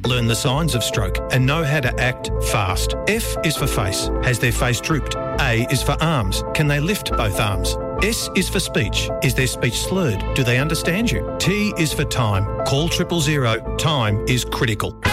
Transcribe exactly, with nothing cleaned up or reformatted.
learn the signs of stroke and know how to act fast. F is for face. Has their face drooped? A is for arms. Can they lift both arms? S is for speech. Is their speech slurred? Do they understand you? T is for time. Call triple zero. Time is critical.